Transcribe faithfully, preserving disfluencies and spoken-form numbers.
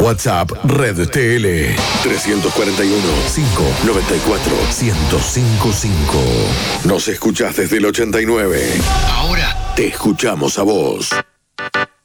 WhatsApp Red T L tres cuatro uno, cinco nueve cuatro, uno cero cinco cinco. Nos escuchás desde el ochenta y nueve. Ahora te escuchamos a vos.